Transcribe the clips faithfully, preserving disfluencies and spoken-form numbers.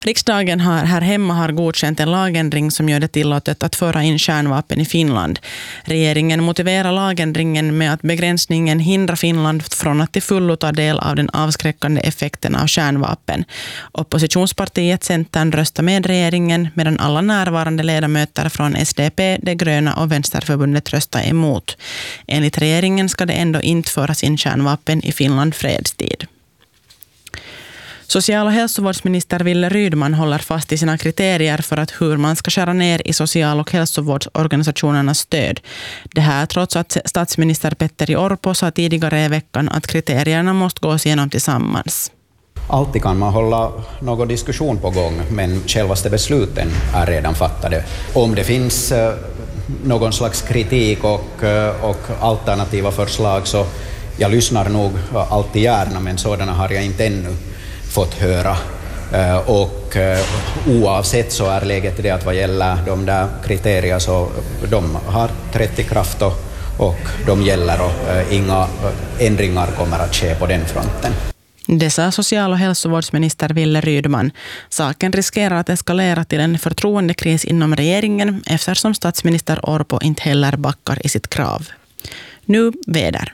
Riksdagen har här hemma har godkänt en lagändring som gör det tillåtet att föra in kärnvapen i Finland. Regeringen motiverar lagändringen med att begränsningen hindrar Finland från att till fullo ta del av den avskräckande effekten av kärnvapen. Oppositionspartiet Centern röstar med regeringen medan alla närvarande ledamöter från S D P, Det gröna och Vänsterförbundet röstar emot. Enligt regeringen ska det ändå inte föras in kärnvapen i Finland fredstid. Social- och hälsovårdsminister Wille Rydman håller fast i sina kriterier för att hur man ska skära ner i social- och hälsovårdsorganisationernas stöd. Det här trots att statsminister Petteri Orpo sa tidigare i veckan att kriterierna måste gås igenom tillsammans. Alltid kan man hålla någon diskussion på gång, men självaste besluten är redan fattade. Om det finns någon slags kritik och, och alternativa förslag så jag lyssnar nog alltid gärna, men sådana har jag inte ännu fått höra. Och oavsett så är läget det att vad gäller de där kriterierna så de har trätt i kraft och, och de gäller och inga ändringar kommer att ske på den fronten. Det sa social- och hälsovårdsminister Wille Rydman. Saken riskerar att eskalera till en förtroendekris inom regeringen eftersom statsminister Orpo inte heller backar i sitt krav. Nu väder.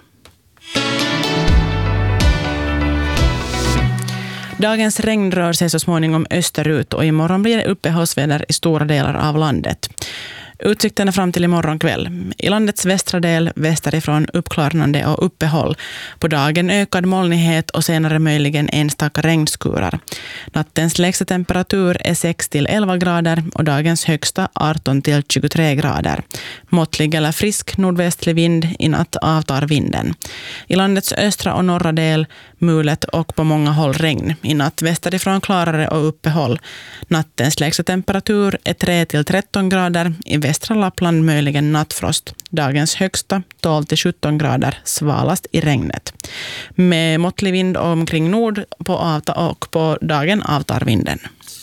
Dagens regn rör sig så småningom österut och imorgon blir det uppehållsväder i stora delar av landet. Utsikten är fram till imorgon kväll. I landets västra del västerifrån uppklarnande och uppehåll. På dagen ökad molnighet och senare möjligen enstaka regnskurar. Nattens lägsta temperatur är sex till elva grader och dagens högsta arton till tjugotre grader. Måttlig eller frisk nordvästlig vind, i natt avtar vinden. I landets östra och norra del mulet och på många håll regn. I natt västerifrån klarare och uppehåll. Nattens lägsta temperatur är tre till tretton grader. I västra Lappland möjligen nattfrost. Dagens högsta tolv till sjutton grader, svalast i regnet. Med måttlig vind omkring nord på avta och på dagen avtar vinden.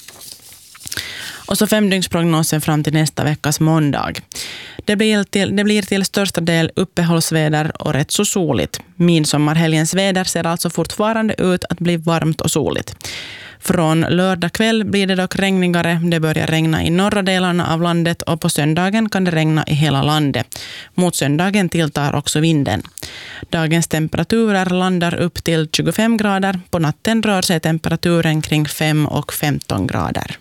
Och så femdygnsprognosen fram till nästa veckas måndag. Det blir, till, det blir till största del uppehållsväder och rätt så soligt. Midsommarhelgens väder ser alltså fortfarande ut att bli varmt och soligt. Från lördag kväll blir det dock regnigare. Det börjar regna i norra delarna av landet och på söndagen kan det regna i hela landet. Mot söndagen tilltar också vinden. Dagens temperaturer landar upp till tjugofem grader. På natten rör sig temperaturen kring fem och femton grader.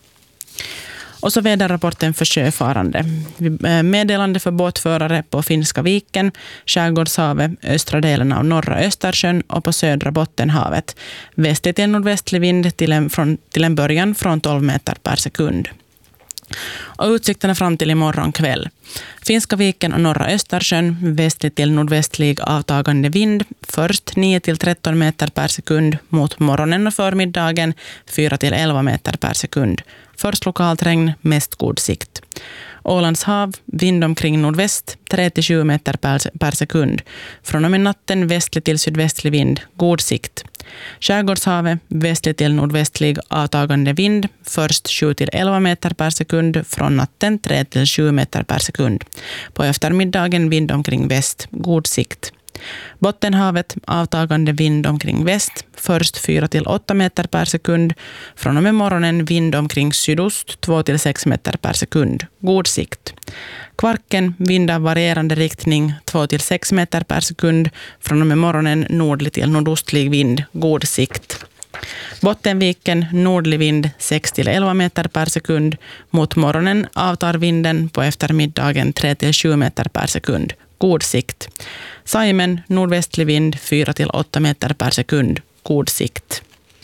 Och så väderrapporten för sjöfarande. Meddelande för båtförare på Finska viken, Skärgårdshavet, östra delen av norra Östersjön och på södra Bottenhavet. Västlig till nordvästlig vind till en, från, till en början från tolv meter per sekund. Och utsikterna fram till imorgon kväll. Finska viken och norra Östersjön, västlig till nordvästlig avtagande vind, först nio till tretton meter per sekund, mot morgonen och förmiddagen fyra till elva meter per sekund. Först lokalt regn, mest god sikt. Ålands hav, vind omkring nordväst, tre till sju meter per, per sekund. Från och med natten västlig till sydvästlig vind, god sikt. Skärgårdshavet, västlig till nordvästlig avtagande vind, först sju till elva meter per sekund, från natten tre till sju meter per sekund. På eftermiddagen vind omkring väst, god sikt. Bottenhavet, avtagande vind omkring väst, först fyra till åtta meter per sekund. Från och med morgonen vind omkring sydost, två till sex meter per sekund, god sikt. Kvarken, vind av varierande riktning, två till sex meter per sekund. Från och med morgonen nordlig till nordostlig vind, god sikt. Bottenviken, nordlig vind, sex till elva meter per sekund. Mot morgonen avtar vinden, på eftermiddagen tre till sju meter per sekund, god sikt. Saimen, nordvästlig vind, fyra till åtta meter per sekund, god sikt.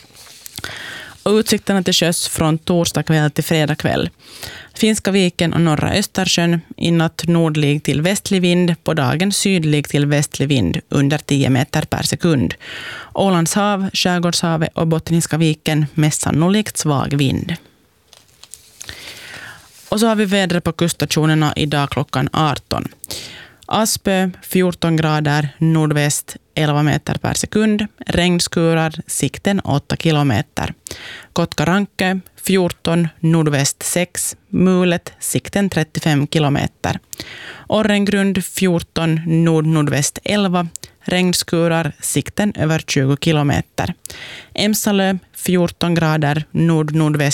Och utsikterna till sjöss från torsdag kväll till fredag kväll. Finska viken och norra Östersjön, i natt nordlig till västlig vind, på dagen sydlig till västlig vind, under tio meter per sekund. Ålands hav, Skärgårdshavet och Bottniska viken, mest sannolikt svag vind. Och så har vi vädret på kuststationerna idag klockan arton. Aspö fjorton grader, nordväst elva meter per sekund, regnskurar, sikten åtta kilometer. Kotkarankö fjorton, nordväst sex, mulet, sikten trettiofem kilometer. Orrengrund fjorton, nord-nordväst elva, regnskurar, sikten över tjugo kilometer. Emsalö fjorton grader, nord-nordväst